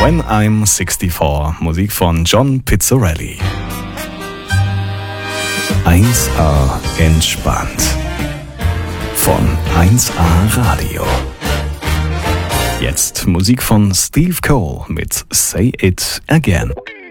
When I'm 64, Musik von John Pizzarelli. 1A entspannt. Von 1A Radio. Jetzt Musik von Steve Cole mit Say It Again.